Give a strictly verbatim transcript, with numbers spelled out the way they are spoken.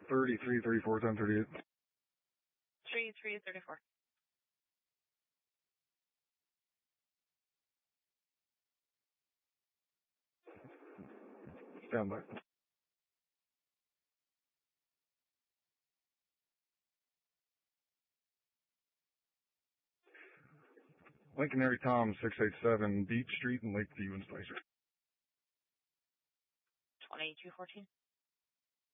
thirty-three, thirty-four, ten thirty-eight. three three thirty-four. Stand by. Lincoln Harry Tom, six eight seven Beach Street in Lakeview in Spicer. twenty-two fourteen.